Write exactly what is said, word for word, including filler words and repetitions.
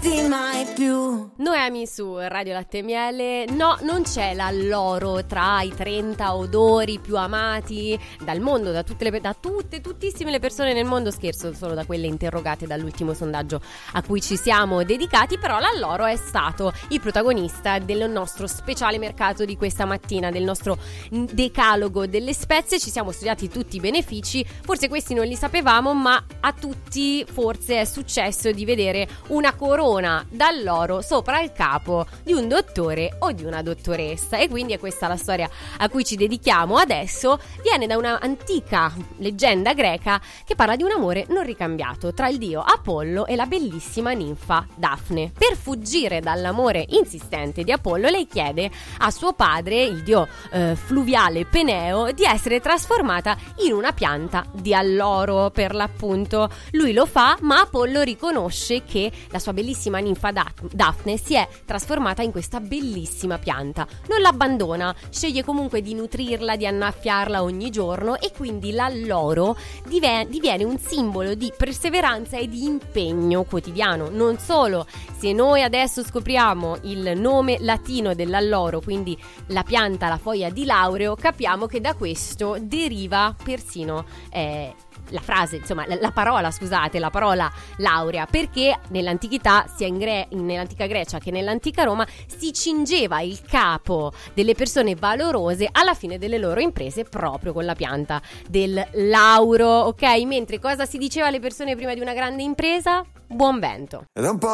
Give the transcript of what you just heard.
lasciarti mai più. Noemi su Radio Latte e Miele. No, non c'è l'alloro tra i trenta odori più amati dal mondo, da tutte le da tutte, tuttissime le persone nel mondo, scherzo, solo da quelle interrogate dall'ultimo sondaggio a cui ci siamo dedicati, però l'alloro è stato il protagonista del nostro speciale mercato di questa mattina, del nostro decalogo delle spezie. Ci siamo studiati tutti i benefici, forse questi non li sapevamo, ma a tutti forse è successo di vedere una corona d'alloro sopra il capo di un dottore o di una dottoressa, e quindi è questa la storia a cui ci dedichiamo adesso. Viene da una antica leggenda greca che parla di un amore non ricambiato tra il dio Apollo e la bellissima ninfa Dafne. Per fuggire dall'amore insistente di Apollo, lei chiede a suo padre, il dio eh, fluviale Peneo, di essere trasformata in una pianta di alloro, per l'appunto. Lui lo fa, ma Apollo riconosce che la sua bellissima ninfa Dafne si è trasformata in questa bellissima pianta. Non l'abbandona, sceglie comunque di nutrirla, di annaffiarla ogni giorno, e quindi l'alloro diven- diviene un simbolo di perseveranza e di impegno quotidiano. Non solo, se noi adesso scopriamo il nome latino dell'alloro, quindi la pianta, la foglia di laureo, capiamo che da questo deriva persino eh, la frase, insomma la, la parola, scusate, la parola laurea, perché nell'antichità, sia in Gre- nell'antica Grecia che nell'antica Roma, si cingeva il capo delle persone valorose alla fine delle loro imprese proprio con la pianta del lauro, ok? Mentre cosa si diceva alle persone prima di una grande impresa? Buon vento. Ed è un po'